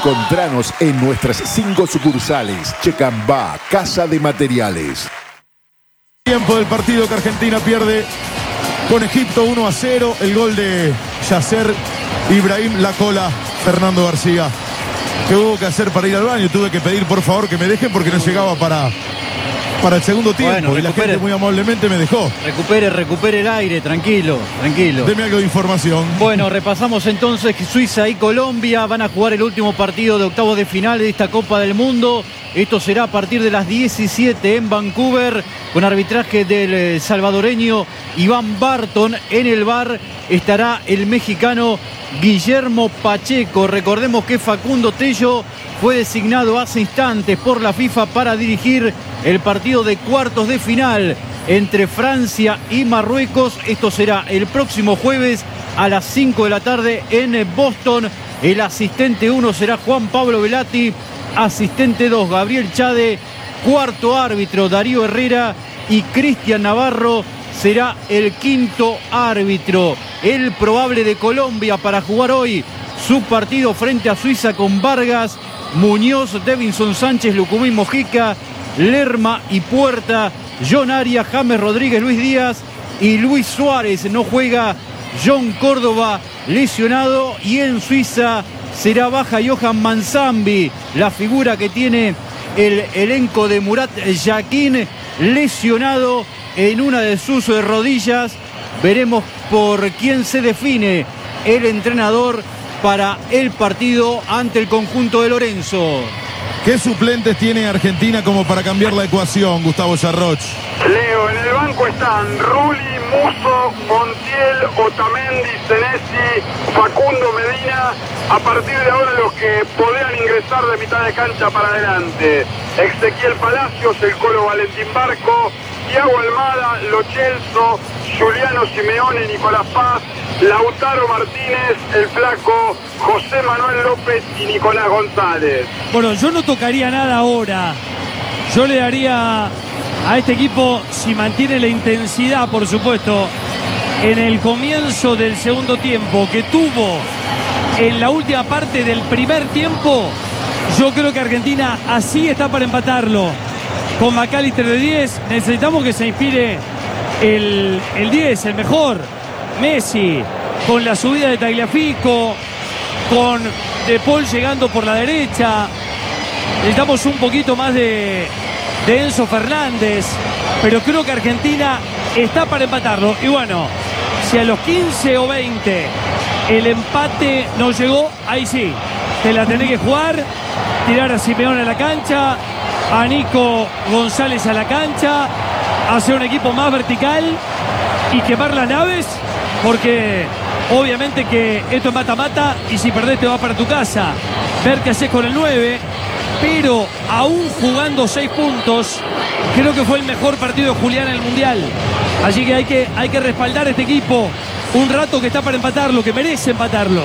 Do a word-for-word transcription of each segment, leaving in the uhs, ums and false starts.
Encontranos en nuestras cinco sucursales. Checambá, Casa de Materiales. Tiempo del partido que Argentina pierde con Egipto uno a cero. El gol de Yasser Ibrahim La Cola, Fernando García. ¿Qué hubo que hacer para ir al baño? Tuve que pedir por favor que me dejen porque no llegaba para, para el segundo tiempo. Bueno, y la gente muy amablemente me dejó. Recupere, recupere el aire, tranquilo, tranquilo. Deme algo de información. Bueno, repasamos entonces que Suiza y Colombia van a jugar el último partido de octavos de final de esta Copa del Mundo. Esto será a partir de las diecisiete en Vancouver, con arbitraje del salvadoreño Iván Barton. En el V A R estará el mexicano Guillermo Pacheco. Recordemos que Facundo Tello fue designado hace instantes por la FIFA para dirigir el partido de cuartos de final entre Francia y Marruecos. Esto será el próximo jueves a las cinco de la tarde en Boston. El asistente uno será Juan Pablo Velati. Asistente dos, Gabriel Chade. Cuarto árbitro, Darío Herrera. Y Cristian Navarro será el quinto árbitro. El probable de Colombia para jugar hoy su partido frente a Suiza con Vargas, Muñoz, Devinson Sánchez, Lucumí Mojica, Lerma y Puerta, John Arias, James Rodríguez, Luis Díaz y Luis Suárez. No juega John Córdoba, lesionado. Y en Suiza será baja Johan Manzambi, la figura que tiene el elenco de Murat Yakin, lesionado en una de sus rodillas. Veremos por quién se define el entrenador para el partido ante el conjunto de Lorenzo. ¿Qué suplentes tiene Argentina como para cambiar la ecuación, Gustavo Sarroch? Leo, en el banco están Rulli, Musso, Montiel, Otamendi, Senesi, Facundo Medina. A partir de ahora los que podrían ingresar de mitad de cancha para adelante: Ezequiel Palacios, el Colo Valentín Barco, Thiago Almada, Lo Celso, Juliano Simeone, Nicolás Paz, Lautaro Martínez, el Flaco, José Manuel López y Nicolás González. Bueno, yo no tocaría nada ahora. Yo le daría a este equipo, si mantiene la intensidad, por supuesto, en el comienzo del segundo tiempo que tuvo en la última parte del primer tiempo, yo creo que Argentina así está para empatarlo. Con McAllister de diez, necesitamos que se inspire el, el diez, el mejor, Messi, con la subida de Tagliafico, con De Paul llegando por la derecha. Necesitamos un poquito más de, de Enzo Fernández, pero creo que Argentina está para empatarlo. Y bueno, si a los quince o veinte el empate no llegó, ahí sí, te la tenés que jugar, tirar a Simeone a la cancha, a Nico González a la cancha, hacer un equipo más vertical y quemar las naves, porque obviamente que esto es mata-mata y si perdés te vas para tu casa. Ver qué haces con el nueve, pero aún jugando seis puntos, creo que fue el mejor partido de Julián en el Mundial. Así que hay que, hay que respaldar a este equipo un rato, que está para empatarlo, que merece empatarlo.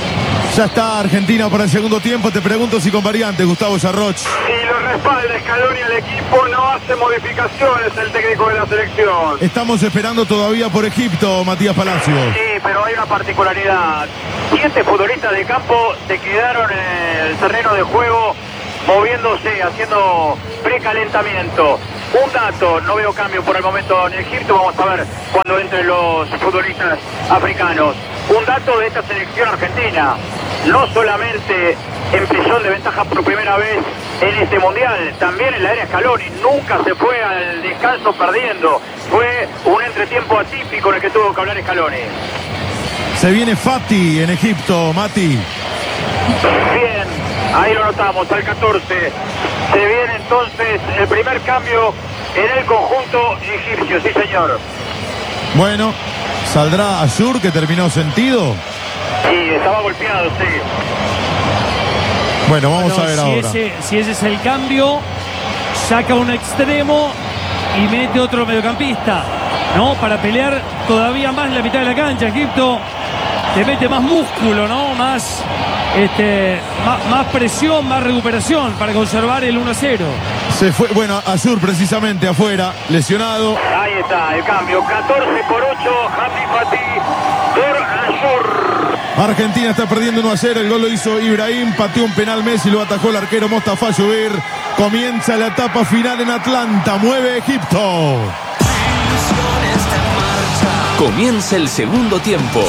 Ya está Argentina para el segundo tiempo. Te pregunto si con variantes, Gustavo Sarroch. Y lo respalda Scaloni al equipo, no hace modificaciones el técnico de la selección. Estamos esperando todavía por Egipto, Matías Palacios. Sí, pero hay una particularidad. Siete futbolistas de campo se quedaron en el terreno de juego, moviéndose, haciendo precalentamiento. Un dato, no veo cambio por el momento en Egipto, vamos a ver cuando entren los futbolistas africanos. Un dato de esta selección argentina: no solamente empezó de ventaja por primera vez en este mundial, también en la era Scaloni nunca se fue al descanso perdiendo. Fue un entretiempo atípico en el que tuvo que hablar Scaloni. Se viene Fati en Egipto, Mati. Bien, ahí lo notamos, al catorce. Se viene entonces el primer cambio en el conjunto egipcio, sí señor. Bueno, ¿saldrá Azur, que terminó sentido? Sí, estaba golpeado, sí. Bueno, vamos bueno, a ver si ahora. Ese, si ese es el cambio, saca un extremo y mete otro mediocampista, ¿no? Para pelear todavía más la mitad de la cancha. Egipto te mete más músculo, ¿no? Más, este, más, más presión, más recuperación para conservar el uno a cero. Se fue, bueno, Azur precisamente afuera, lesionado. Ahí está el cambio, catorce por ocho, Hamdi Fati por Azur. Argentina está perdiendo uno a cero, el gol lo hizo Ibrahim, pateó un penal Messi, lo atajó el arquero Mostafa Yubir. Comienza la etapa final en Atlanta, mueve Egipto. Comienza el segundo tiempo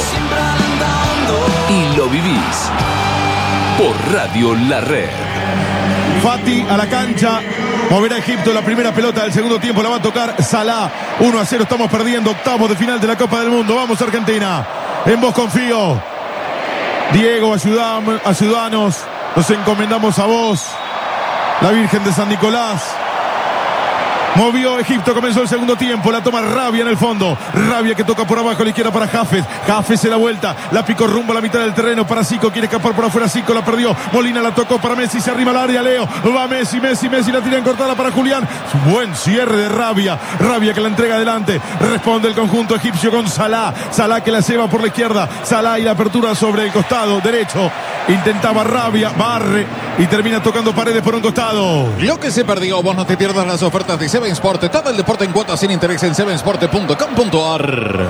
y lo vivís por Radio La Red. Fati a la cancha, moverá Egipto la primera pelota del segundo tiempo, la va a tocar Salah. uno a cero, estamos perdiendo, octavos de final de la Copa del Mundo. Vamos Argentina, en vos confío. Diego, ayudam, ayudanos, nos encomendamos a vos, la Virgen de San Nicolás. Movió Egipto, comenzó el segundo tiempo, la toma Rabia en el fondo, Rabia que toca por abajo a la izquierda para Hafez, Hafez se da vuelta, la picó rumbo a la mitad del terreno para Zico, quiere escapar por afuera, Zico la perdió, Molina la tocó para Messi, se arrima al área, Leo, va Messi, Messi, Messi, la tira en cortada para Julián, buen cierre de Rabia, Rabia que la entrega adelante, responde el conjunto egipcio con Salah, Salah que la lleva por la izquierda, Salah y la apertura sobre el costado derecho, intentaba Rabia, barre y termina tocando Paredes por un costado. Lo que se perdió, vos no te pierdas las ofertas de Seven Sport, todo el deporte en cuotas sin interés en seven sport punto com punto a r.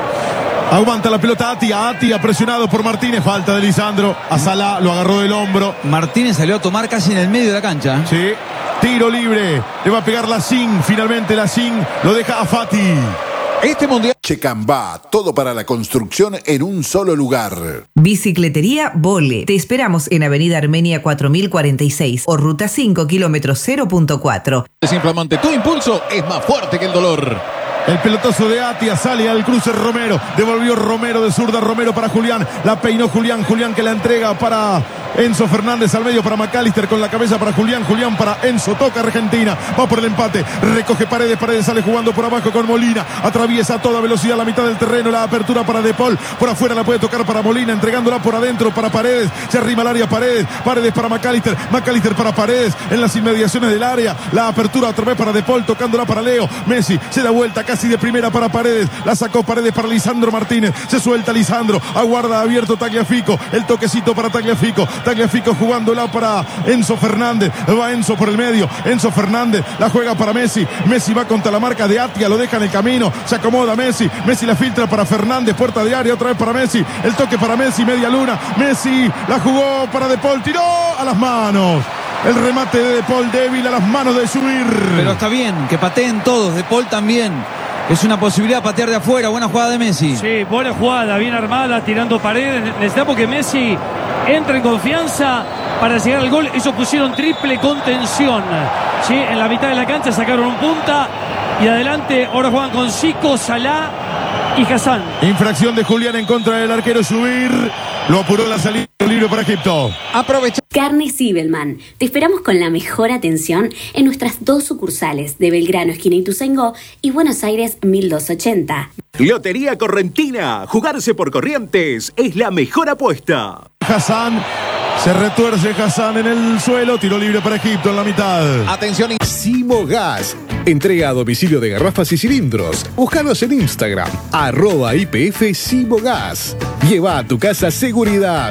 Aguanta la pelota Atia, Atia presionado por Martínez, falta de Lisandro, a Salah lo agarró del hombro. Martínez salió a tomar casi en el medio de la cancha. Sí, tiro libre, le va a pegar Lacín, finalmente Lacín lo deja a Fati. Este mundial. Checambá, todo para la construcción en un solo lugar. Bicicletería Vole. Te esperamos en Avenida Armenia cuatro mil cuarenta y seis o Ruta cinco, kilómetros cero punto cuatro. Desinflamante, tu impulso es más fuerte que el dolor. El pelotazo de Atia sale al cruce Romero. Devolvió Romero de zurda, Romero para Julián. La peinó Julián, Julián que la entrega para Enzo Fernández al medio para McAllister con la cabeza para Julián, Julián para Enzo, toca Argentina, va por el empate, recoge Paredes, Paredes sale jugando por abajo con Molina, atraviesa a toda velocidad la mitad del terreno, la apertura para De Paul, por afuera la puede tocar para Molina, entregándola por adentro para Paredes, se arrima al área Paredes, Paredes para McAllister, McAllister para Paredes, en las inmediaciones del área, la apertura otra vez para De Paul, tocándola para Leo, Messi se da vuelta casi de primera para Paredes, la sacó Paredes para Lisandro Martínez, se suelta Lisandro, aguarda abierto Tagliafico, el toquecito para Tagliafico, Tagliafico jugándola para Enzo Fernández, va Enzo por el medio, Enzo Fernández la juega para Messi, Messi va contra la marca de Atia, lo deja en el camino, se acomoda Messi, Messi la filtra para Fernández, puerta de área otra vez para Messi, el toque para Messi, media luna, Messi la jugó para De Paul, tiró a las manos. El remate de De Paul débil a las manos de Subir. Pero está bien, que pateen todos, De Paul también. Es una posibilidad patear de afuera, buena jugada de Messi. Sí, buena jugada, bien armada, tirando Paredes. Necesitamos que Messi entre en confianza para llegar al gol. Ellos pusieron triple contención. ¿Sí? En la mitad de la cancha sacaron un punta y adelante ahora juegan con Zico, Salah y Hassan. Infracción de Julián en contra del arquero Subir. Lo apuró la salida libre para Egipto. Aprovecha. Carnes Zibelman. Te esperamos con la mejor atención en nuestras dos sucursales de Belgrano, esquina Ituzaingó, y Buenos Aires mil doscientos ochenta. Lotería Correntina. Jugarse por Corrientes es la mejor apuesta. Hassan. Se retuerce Hassan en el suelo. Tiro libre para Egipto en la mitad. Atención. Simogas. Entrega a domicilio de garrafas y cilindros. Búscalos en Instagram. Arroba I P F Simogas. Lleva a tu casa seguridad.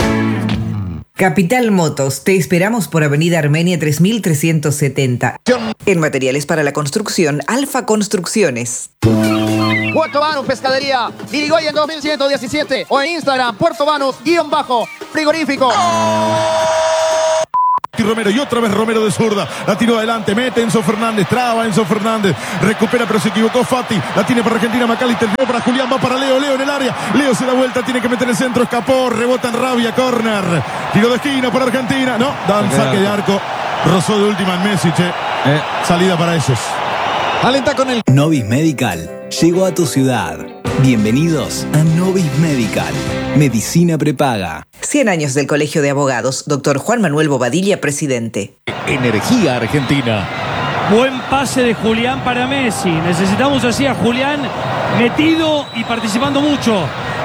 Capital Motos, te esperamos por Avenida Armenia tres mil trescientos setenta. En materiales para la construcción, Alfa Construcciones. Puerto Banús Pescadería, Irigoyen dos mil ciento diecisiete o en Instagram, Puerto Banús, guión bajo, frigorífico. Y Romero, y otra vez Romero de zurda, la tiró adelante, mete Enzo Fernández, traba Enzo Fernández, recupera pero se equivocó Fati, la tiene para Argentina, McAllister, va para Julián, va para Leo, Leo en el área, Leo se da vuelta, tiene que meter el centro, escapó, rebota en Rabia, córner, tiro de esquina para Argentina, no, dan saque de arco, rozó de última en Messi, che. eh. salida para ellos. Alenta con el Novis Medical llegó a tu ciudad. Bienvenidos a Novis Medical, medicina prepaga. cien años del Colegio de Abogados, doctor Juan Manuel Bobadilla, presidente. Energía Argentina. Buen pase de Julián para Messi. Necesitamos así a Julián metido y participando mucho.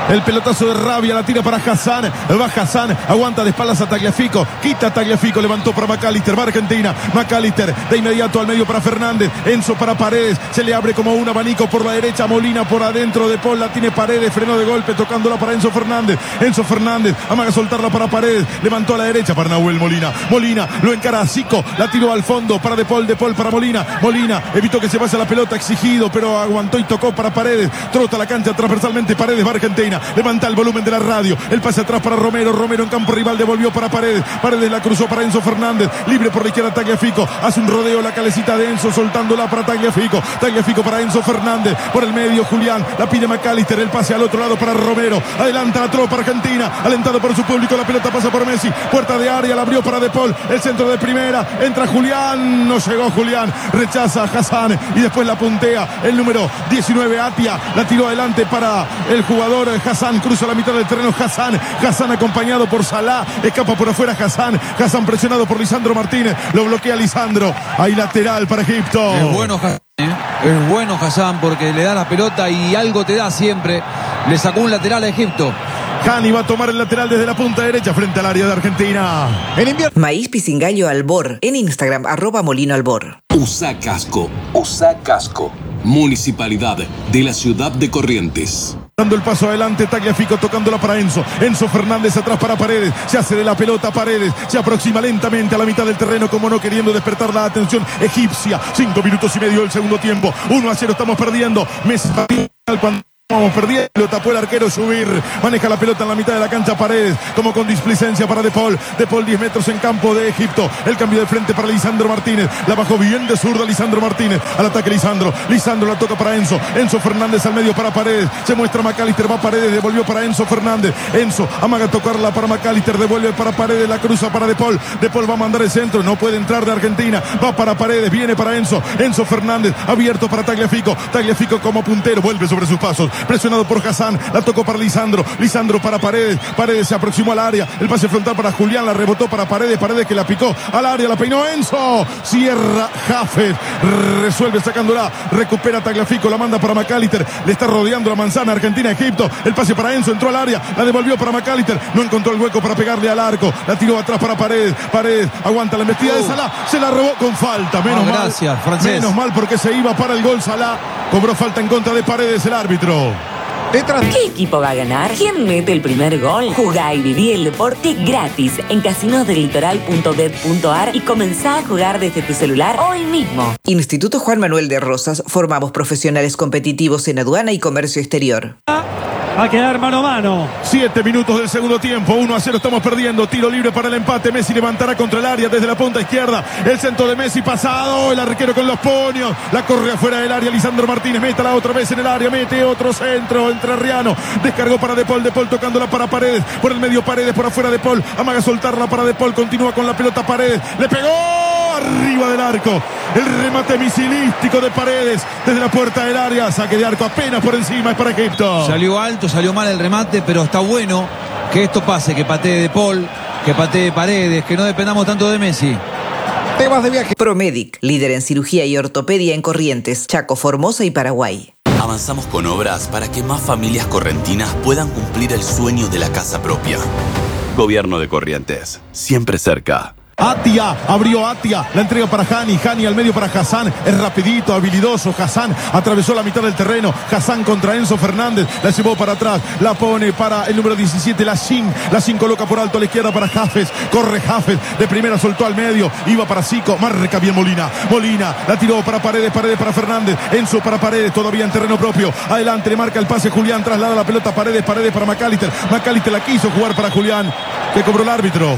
El pelotazo de rabia, la tira para Hassan. Va Hassan, aguanta de espaldas a Tagliafico. Quita a Tagliafico, levantó para McAllister. Va Argentina. McAllister de inmediato al medio para Fernández. Enzo para Paredes. Se le abre como un abanico por la derecha. Molina por adentro. De Paul la tiene Paredes. Frenó de golpe tocándola para Enzo Fernández. Enzo Fernández amaga soltarla para Paredes. Levantó a la derecha para Nahuel Molina. Molina lo encara a Zico. La tiró al fondo para De Paul. De Paul para Molina. Molina evitó que se pase la pelota, exigido, pero aguantó y tocó para Paredes. Trota la cancha transversalmente. Paredes va Argentina. Levanta el volumen de la radio. El pase atrás para Romero. Romero en campo rival devolvió para Paredes. Paredes la cruzó para Enzo Fernández. Libre por la izquierda Tagliafico. Hace un rodeo la calecita de Enzo soltándola para Tagliafico. Tagliafico para Enzo Fernández. Por el medio Julián. La pide McAllister. El pase al otro lado para Romero. Adelanta la tropa argentina. Alentado por su público. La pelota pasa por Messi. Puerta de área. La abrió para De Paul. El centro de primera. Entra Julián. No llegó Julián. Rechaza a Hassan. Y después la puntea el número diecinueve Atia. La tiró adelante para el jugador Hassan. Cruza la mitad del terreno Hassan. Hassan acompañado por Salah. Escapa por afuera Hassan. Hassan presionado por Lisandro Martínez. Lo bloquea Lisandro. Hay lateral para Egipto. Es bueno Hassan, ¿eh? Es bueno Hassan porque le da la pelota y algo te da siempre. Le sacó un lateral a Egipto. Hani va a tomar el lateral desde la punta derecha frente al área de Argentina. En invierno. Maíz Pisingallo Albor. En Instagram, arroba Molino Albor. Usa casco. Usa casco. Municipalidad de la ciudad de Corrientes. Dando el paso adelante, Tagliafico tocándola para Enzo. Enzo Fernández atrás para Paredes. Se hace de la pelota Paredes. Se aproxima lentamente a la mitad del terreno, como no queriendo despertar la atención egipcia. Cinco minutos y medio del segundo tiempo. uno a cero estamos perdiendo. Messi cuando vamos perdiendo, lo tapó el arquero Subir. Maneja la pelota en la mitad de la cancha Paredes, como con displicencia para De Paul. De Paul diez metros en campo de Egipto. El cambio de frente para Lisandro Martínez. La bajó bien de zurda Lisandro Martínez. Al ataque Lisandro. Lisandro la toca para Enzo. Enzo Fernández al medio para Paredes. Se muestra McAllister, va Paredes, devolvió para Enzo Fernández. Enzo amaga tocarla para McAllister, devuelve para Paredes, la cruza para De Paul. De Paul va a mandar el centro, no puede entrar de Argentina. Va para Paredes, viene para Enzo. Enzo Fernández abierto para Tagliafico. Tagliafico como puntero, vuelve sobre sus pasos. Presionado por Hassan, la tocó para Lisandro. Lisandro para Paredes. Paredes se aproximó al área. El pase frontal para Julián, la rebotó para Paredes. Paredes que la picó al área, la peinó Enzo. Cierra Jafet. Resuelve sacándola. Recupera Tagliafico, la manda para McAllister. Le está rodeando la manzana Argentina-Egipto. El pase para Enzo, entró al área. La devolvió para McAllister. No encontró el hueco para pegarle al arco. La tiró atrás para Paredes. Paredes aguanta la embestida de Salah. Se la robó con falta. Menos oh, mal. Gracias, francés. Menos mal porque se iba para el gol Salah. Cobró falta en contra de Paredes el árbitro. ¿Qué equipo va a ganar? ¿Quién mete el primer gol? Jugá y viví el deporte gratis en casinos del litoral punto bet punto ar y comenzá a jugar desde tu celular hoy mismo. Instituto Juan Manuel de Rosas. Formamos profesionales competitivos en aduana y comercio exterior. Va a quedar mano a mano. Siete minutos del segundo tiempo. uno a cero estamos perdiendo. Tiro libre para el empate. Messi levantará contra el área desde la punta izquierda. El centro de Messi pasado. El arquero con los puños. La corre afuera del área. Lisandro Martínez. Métala otra vez en el área. Mete otro centro. Entrerriano. Descargó para De Paul. De Paul tocándola para Paredes. Por el medio Paredes. Por afuera De Paul. Amaga soltarla para De Paul. Continúa con la pelota Paredes. Le pegó. Arriba del arco. El remate misilístico de Paredes. Desde la puerta del área. Saque de arco apenas por encima. Es para Egipto. Salió alto, salió mal el remate, pero está bueno que esto pase, que patee De Paul, que patee Paredes, que no dependamos tanto de Messi. Temas de viaje. Promedic, líder en cirugía y ortopedia en Corrientes, Chaco, Formosa y Paraguay. Avanzamos con obras para que más familias correntinas puedan cumplir el sueño de la casa propia. Gobierno de Corrientes, siempre cerca. Atia, abrió Atia, la entrega para Hani, Hani al medio para Hassan, es rapidito, habilidoso, Hassan atravesó la mitad del terreno, Hassan contra Enzo Fernández, la llevó para atrás, la pone para el número diecisiete, Lachin, Lachin coloca por alto a la izquierda para Jafes, corre Jafes, de primera soltó al medio, iba para Zico, marca bien Molina, Molina, la tiró para Paredes, Paredes para Fernández, Enzo para Paredes, todavía en terreno propio, adelante, le marca el pase Julián, traslada la pelota Paredes, Paredes para McAllister, McAllister la quiso jugar para Julián, que cobró el árbitro.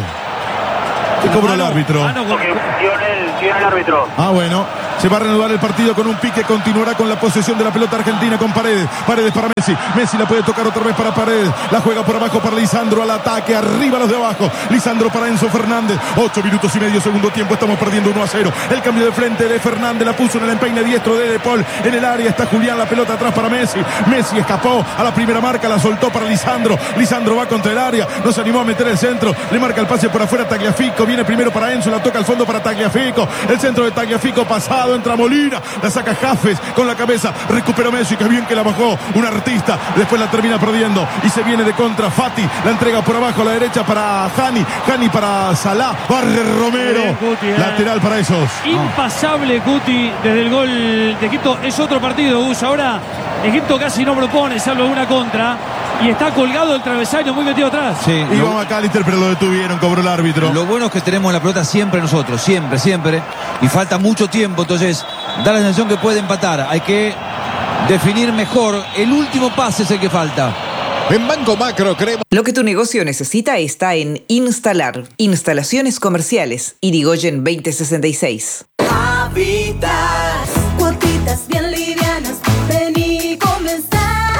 ¿Qué cobró el árbitro? Dio el árbitro. Ah, bueno. Se va a reanudar el partido con un pique. Continuará con la posesión de la pelota argentina con Paredes. Paredes para Messi. Messi la puede tocar otra vez para Paredes. La juega por abajo para Lisandro al ataque. Arriba los de abajo. Lisandro para Enzo Fernández. Ocho minutos y medio segundo tiempo. Estamos perdiendo uno a cero. El cambio de frente de Fernández. La puso en el empeine diestro de De Paul. En el área está Julián. La pelota atrás para Messi. Messi escapó a la primera marca. La soltó para Lisandro. Lisandro va contra el área. No se animó a meter el centro. Le marca el pase por afuera Tagliafico. Viene primero para Enzo. La toca al fondo para Tagliafico. El centro de Tagliafico pasado. costado, entra Molina, la saca Jafes con la cabeza, recuperó Messi, que bien que la bajó, un artista, después la termina perdiendo y se viene de contra Fati, la entrega por abajo a la derecha para Hani, Hani para Salah, barre Romero, bien, Cuti, eh. lateral para esos. Impasable Cuti desde el gol de Egipto, es otro partido, Gus, ahora Egipto casi no propone, salvo una contra. Y está colgado el travesaño, muy metido atrás. Sí, Iba McAllister, pero lo detuvieron, cobró el árbitro. Lo bueno es que tenemos la pelota siempre nosotros, siempre, siempre. Y falta mucho tiempo, entonces da la sensación que puede empatar. Hay que definir mejor. El último pase es el que falta. En Banco Macro creemos. Lo que tu negocio necesita está en Instalar. Instalaciones comerciales. Irigoyen veinte sesenta y seis. Habitas, cuotitas bien livianas. Vení, comenzar.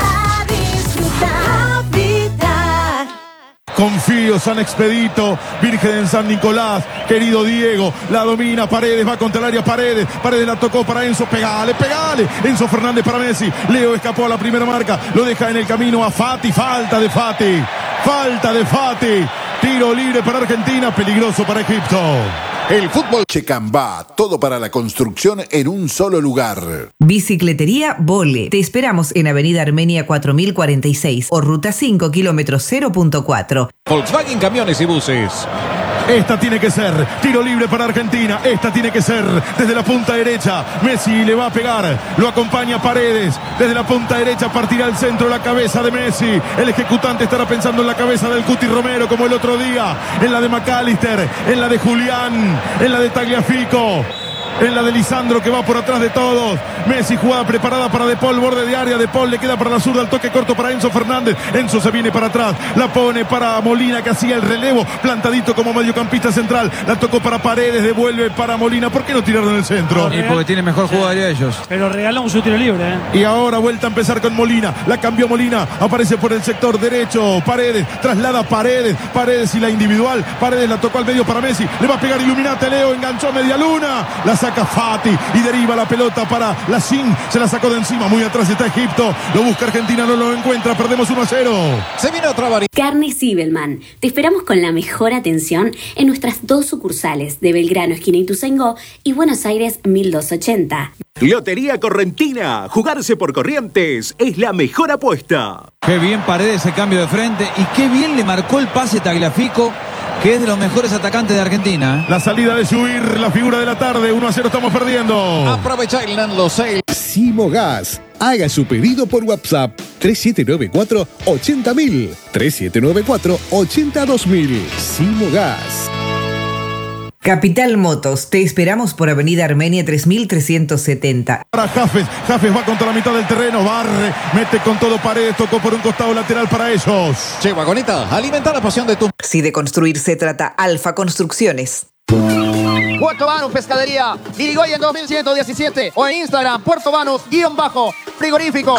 Confío, San Expedito, Virgen en San Nicolás, querido Diego, la domina Paredes, va contra el área Paredes, Paredes la tocó para Enzo, pegale, pegale, Enzo Fernández para Messi, Leo escapó a la primera marca, lo deja en el camino a Fati, falta de Fati, falta de Fati, tiro libre para Argentina, peligroso para Egipto. El fútbol Checambá, todo para la construcción en un solo lugar. Bicicletería Vole. Te esperamos en Avenida Armenia cuatro mil cuarenta y seis o Ruta cinco, kilómetros cero punto cuatro. Volkswagen Camiones y Buses. Esta tiene que ser tiro libre para Argentina. Esta tiene que ser desde la punta derecha. Messi le va a pegar. Lo acompaña Paredes. Desde la punta derecha partirá al centro la cabeza de Messi. El ejecutante estará pensando en la cabeza del Cuti Romero como el otro día. En la de McAllister. En la de Julián. En la de Tagliafico. En la de Lisandro, que va por atrás de todos. Messi, jugada preparada para De Paul, borde de área. De Paul le queda para la zurda, el toque corto para Enzo Fernández. Enzo se viene para atrás, la pone para Molina, que hacía el relevo, plantadito como mediocampista central. La tocó para Paredes, devuelve para Molina. ¿Por qué no tiraron en el centro? Y porque tiene mejor jugaría ellos. Pero regalamos su tiro libre, ¿eh? Y ahora vuelta a empezar con Molina. La cambió Molina, aparece por el sector derecho. Paredes, traslada Paredes. Paredes y la individual. Paredes la tocó al medio para Messi. Le va a pegar Iluminate, Leo, enganchó a media luna. La saca Fati y deriva la pelota para Lacín. Se la sacó de encima, muy atrás está Egipto. Lo busca Argentina, no lo encuentra. Perdemos uno a cero. Se viene otra variante. Carne Sibelman. Te esperamos con la mejor atención en nuestras dos sucursales de Belgrano, esquina Ituzaingó, y Buenos Aires mil doscientos ochenta. Lotería Correntina. Jugarse por Corrientes es la mejor apuesta. Qué bien Paredes el cambio de frente y qué bien le marcó el pase Tagliafico, que es de los mejores atacantes de Argentina. La salida de Subir, la figura de la tarde. uno a cero estamos perdiendo. Aprovecha el Nando Sale. Simogas. Haga su pedido por WhatsApp tres siete nueve cuatro, ochenta mil. tres siete nueve cuatro, ochenta dos mil. Simogas. Capital Motos, te esperamos por Avenida Armenia tres mil trescientos setenta. Para Jafes, Jafes va contra la mitad del terreno, barre, mete con todo Paredes, tocó por un costado lateral para ellos. Che, Vagoneta, alimenta la pasión de tu... Si de construir se trata, Alfa Construcciones. Puerto Banús Pescadería, Irigoyen dos mil ciento diecisiete o en Instagram, Puerto Banús, guión bajo, frigorífico.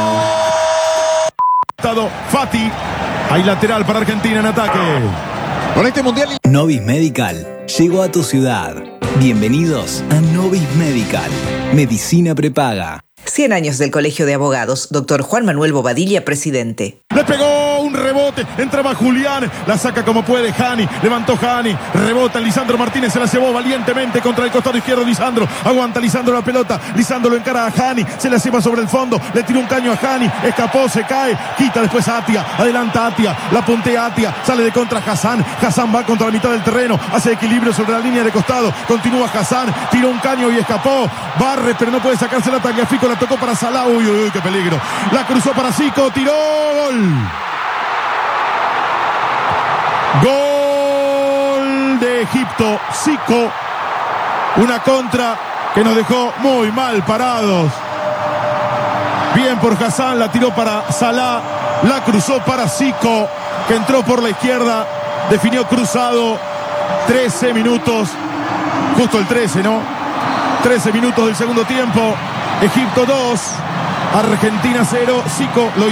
Fati, hay lateral para Argentina en ataque. Con este mundial... Novis Medical llegó a tu ciudad. Bienvenidos a Novis Medical. Medicina prepaga. cien años del Colegio de Abogados. Doctor Juan Manuel Bobadilla, presidente. Le pegó un rebote, entraba Julián, la saca como puede Hani, levantó Hani, rebota Lisandro Martínez, se la llevó valientemente contra el costado izquierdo Lisandro, aguanta Lisandro la pelota, Lisandro lo encara a Hani, se la lleva sobre el fondo, le tiró un caño a Hani, escapó, se cae, quita después a Atia, adelanta Atia, la puntea Atia, sale de contra Hassan, Hassan va contra la mitad del terreno, hace equilibrio sobre la línea de costado, continúa Hassan, tiró un caño y escapó, barre pero no puede sacarse la Tagliafico, la tocó para Salah, uy, uy, uy, qué peligro, la cruzó para Zico, tiró, gol. Gol de Egipto, Zico, una contra que nos dejó muy mal parados. Bien por Hassan, la tiró para Salah, la cruzó para Zico, que entró por la izquierda, definió cruzado. trece minutos, justo el trece, ¿no? trece minutos del segundo tiempo. Egipto dos, Argentina cero, Zico lo